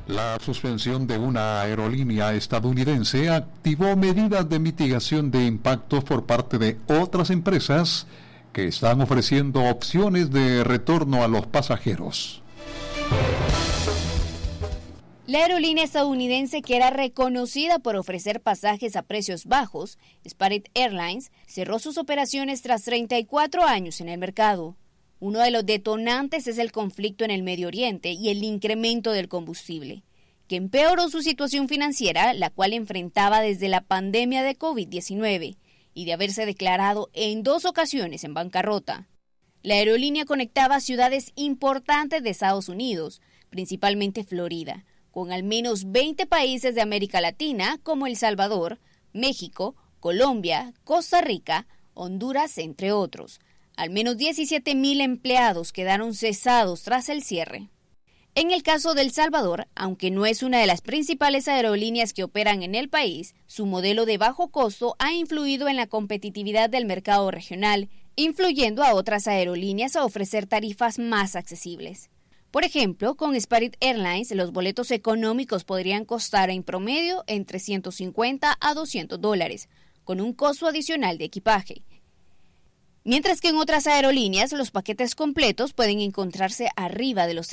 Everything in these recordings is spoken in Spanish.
La suspensión de una aerolínea estadounidense activó medidas de mitigación de impactos por parte de otras empresas que están ofreciendo opciones de retorno a los pasajeros. La aerolínea estadounidense, que era reconocida por ofrecer pasajes a precios bajos, Spirit Airlines, cerró sus operaciones tras 34 años en el mercado. Uno de los detonantes es el conflicto en el Medio Oriente y el incremento del combustible, que empeoró su situación financiera, la cual enfrentaba desde la pandemia de COVID-19 y de haberse declarado en 2 ocasiones en bancarrota. La aerolínea conectaba ciudades importantes de Estados Unidos, principalmente Florida, con al menos 20 países de América Latina como El Salvador, México, Colombia, Costa Rica, Honduras, entre otros. Al menos 17,000 empleados quedaron cesados tras el cierre. En el caso de El Salvador, aunque no es una de las principales aerolíneas que operan en el país, su modelo de bajo costo ha influido en la competitividad del mercado regional, influyendo a otras aerolíneas a ofrecer tarifas más accesibles. Por ejemplo, con Spirit Airlines, los boletos económicos podrían costar en promedio entre $150 a $200, con un costo adicional de equipaje. Mientras que en otras aerolíneas los paquetes completos pueden encontrarse arriba de los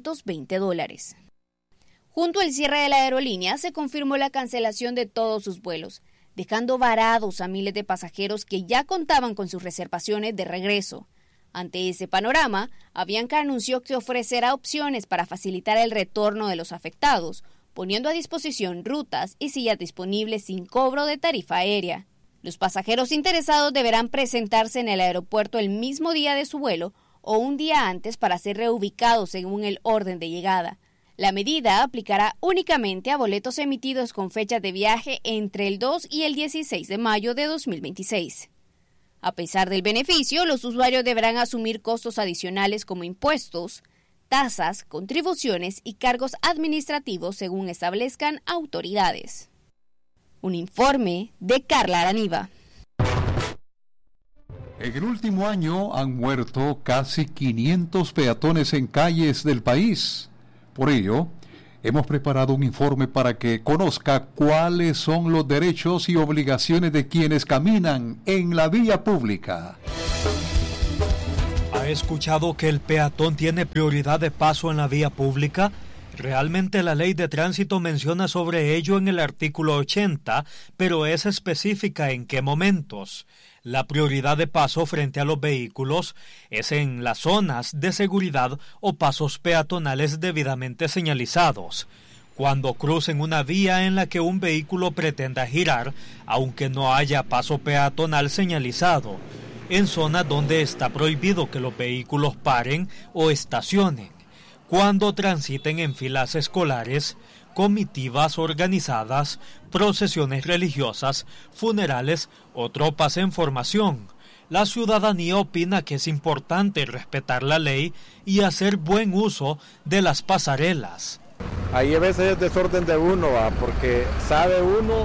$320. Junto al cierre de la aerolínea se confirmó la cancelación de todos sus vuelos, dejando varados a miles de pasajeros que ya contaban con sus reservaciones de regreso. Ante ese panorama, Avianca anunció que ofrecerá opciones para facilitar el retorno de los afectados, poniendo a disposición rutas y sillas disponibles sin cobro de tarifa aérea. Los pasajeros interesados deberán presentarse en el aeropuerto el mismo día de su vuelo o un día antes para ser reubicados según el orden de llegada. La medida aplicará únicamente a boletos emitidos con fechas de viaje entre el 2 y el 16 de mayo de 2026. A pesar del beneficio, los usuarios deberán asumir costos adicionales como impuestos, tasas, contribuciones y cargos administrativos según establezcan autoridades. Un informe de Carla Araniva. En el último año han muerto casi 500 peatones en calles del país. Por ello, hemos preparado un informe para que conozca cuáles son los derechos y obligaciones de quienes caminan en la vía pública. ¿Ha escuchado que el peatón tiene prioridad de paso en la vía pública? Realmente la ley de tránsito menciona sobre ello en el artículo 80, pero es específica en qué momentos. La prioridad de paso frente a los vehículos es en las zonas de seguridad o pasos peatonales debidamente señalizados. Cuando crucen una vía en la que un vehículo pretenda girar, aunque no haya paso peatonal señalizado. En zonas donde está prohibido que los vehículos paren o estacionen. Cuando transiten en filas escolares, comitivas organizadas, procesiones religiosas, funerales o tropas en formación. La ciudadanía opina que es importante respetar la ley y hacer buen uso de las pasarelas. Ahí a veces es desorden de uno, porque sabe uno,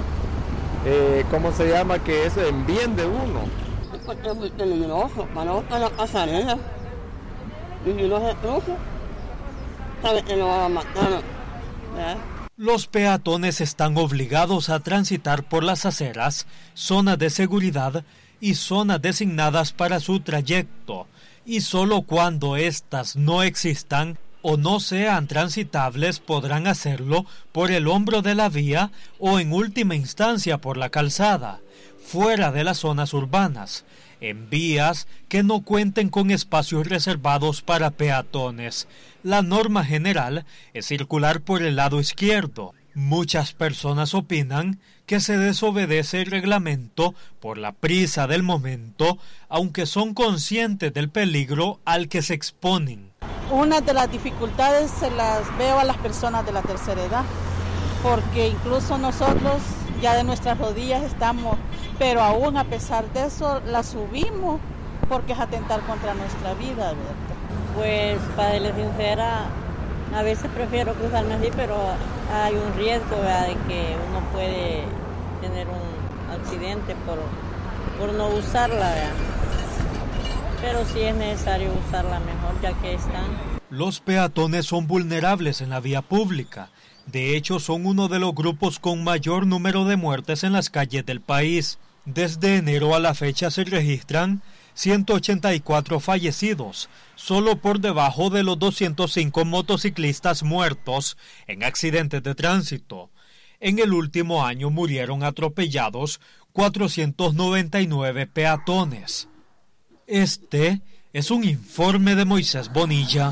que es en bien de uno. Es muy peligroso, para no buscar la pasarela. Y si no se cruza, sabe que lo van a matar. Los peatones están obligados a transitar por las aceras, zonas de seguridad y zonas designadas para su trayecto, y solo cuando éstas no existan o no sean transitables podrán hacerlo por el hombro de la vía o en última instancia por la calzada, fuera de las zonas urbanas, en vías que no cuenten con espacios reservados para peatones. La norma general es circular por el lado izquierdo. Muchas personas opinan que se desobedece el reglamento por la prisa del momento, aunque son conscientes del peligro al que se exponen. Una de las dificultades se las veo a las personas de la tercera edad, porque incluso nosotros ya de nuestras rodillas estamos, pero aún a pesar de eso la subimos porque es atentar contra nuestra vida, ¿verdad? Pues para serles sincera, a veces prefiero cruzarme así, pero hay un riesgo, ¿verdad?, de que uno puede tener un accidente por no usarla, ¿verdad? Pero sí es necesario usarla mejor ya que están. Los peatones son vulnerables en la vía pública. De hecho, son uno de los grupos con mayor número de muertes en las calles del país. Desde enero a la fecha se registran 184 fallecidos, solo por debajo de los 205 motociclistas muertos en accidentes de tránsito. En el último año murieron atropellados 499 peatones. Este es un informe de Moisés Bonilla.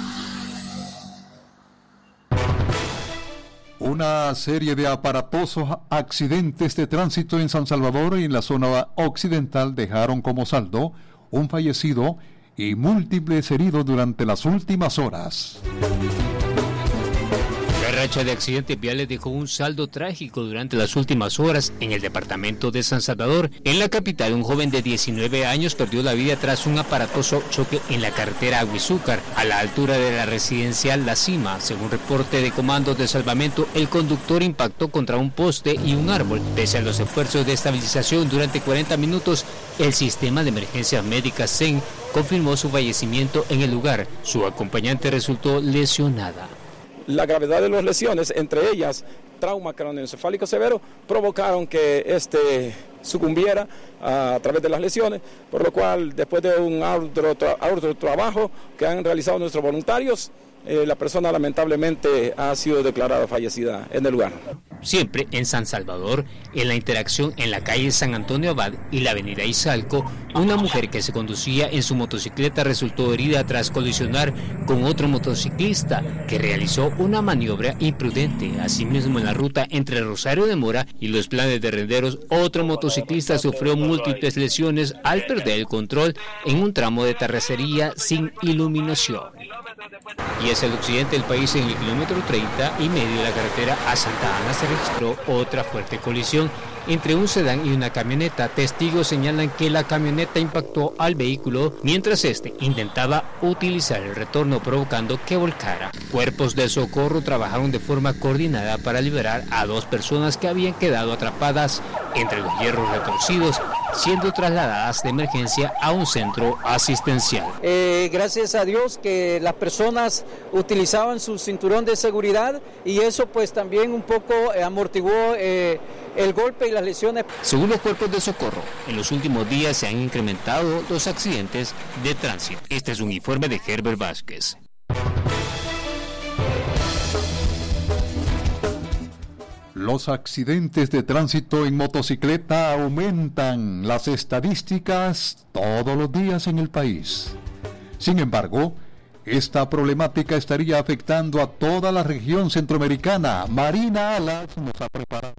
Una serie de aparatosos accidentes de tránsito en San Salvador y en la zona occidental dejaron como saldo un fallecido y múltiples heridos durante las últimas horas. La racha de accidentes viales dejó un saldo trágico durante las últimas horas en el departamento de San Salvador. En la capital, un joven de 19 años perdió la vida tras un aparatoso choque en la carretera Aguizúcar, a la altura de la residencial La Cima. Según reporte de comandos de salvamento, el conductor impactó contra un poste y un árbol. Pese a los esfuerzos de estabilización durante 40 minutos, el sistema de emergencias médicas CEN confirmó su fallecimiento en el lugar. Su acompañante resultó lesionada. La gravedad de las lesiones, entre ellas trauma craneoencefálico severo, provocaron que sucumbiera a través de las lesiones, por lo cual después de un arduo trabajo que han realizado nuestros voluntarios, la persona lamentablemente ha sido declarada fallecida en el lugar. Siempre en San Salvador, en la interacción en la calle San Antonio Abad y la avenida Izalco, una mujer que se conducía en su motocicleta resultó herida tras colisionar con otro motociclista que realizó una maniobra imprudente. Asimismo, en la ruta entre Rosario de Mora y Los Planes de Renderos, otro motociclista sufrió múltiples lesiones al perder el control en un tramo de terracería sin iluminación. Y hacia el occidente del país, en el kilómetro 30 y medio de la carretera a Santa Ana, se registró otra fuerte colisión entre un sedán y una camioneta. Testigos señalan que la camioneta impactó al vehículo mientras este intentaba utilizar el retorno, provocando que volcara. Cuerpos de socorro trabajaron de forma coordinada para liberar a 2 personas que habían quedado atrapadas entre los hierros retorcidos, siendo trasladadas de emergencia a un centro asistencial. Gracias a Dios que las personas utilizaban su cinturón de seguridad y eso pues también un poco amortiguó el golpe y las lesiones. Según los cuerpos de socorro, en los últimos días se han incrementado los accidentes de tránsito. Este es un informe de Herbert Vázquez. Los accidentes de tránsito en motocicleta aumentan las estadísticas todos los días en el país. Sin embargo, esta problemática estaría afectando a toda la región centroamericana. Marina Alas nos ha preparado.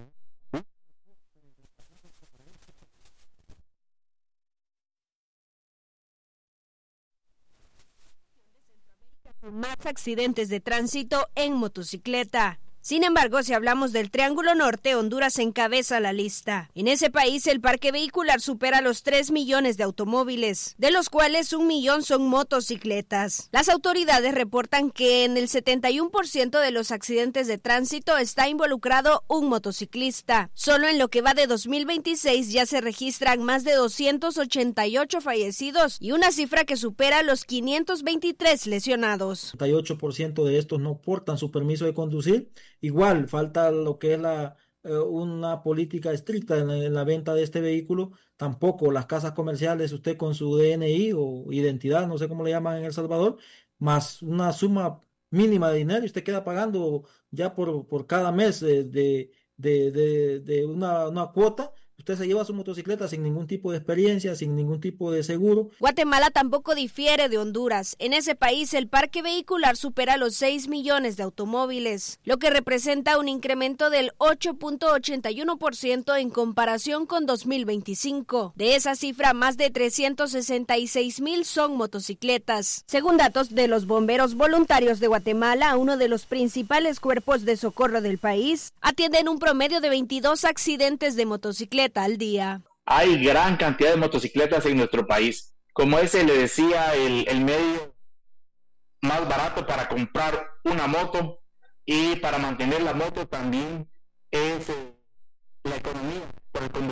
Más accidentes de tránsito en motocicleta. Sin embargo, si hablamos del Triángulo Norte, Honduras encabeza la lista. En ese país, el parque vehicular supera los 3 millones de automóviles, de los cuales 1 millón son motocicletas. Las autoridades reportan que en el 71% de los accidentes de tránsito está involucrado un motociclista. Solo en lo que va de 2026 ya se registran más de 288 fallecidos y una cifra que supera los 523 lesionados. 78% de estos no portan su permiso de conducir. Igual falta lo que es una política estricta en la venta de este vehículo. Tampoco las casas comerciales, usted con su DNI o identidad, no sé cómo le llaman en El Salvador, más una suma mínima de dinero, y usted queda pagando ya por cada mes de una cuota. Usted se lleva su motocicleta sin ningún tipo de experiencia, sin ningún tipo de seguro. Guatemala tampoco difiere de Honduras. En ese país el parque vehicular supera los 6 millones de automóviles, lo que representa un incremento del 8.81% en comparación con 2025. De esa cifra, más de 366,000 son motocicletas. Según datos de los bomberos voluntarios de Guatemala, uno de los principales cuerpos de socorro del país, atienden un promedio de 22 accidentes de motocicleta al día. Hay gran cantidad de motocicletas en nuestro país. Como ese le decía, el medio más barato para comprar una moto y para mantener la moto también es la economía por el combustible.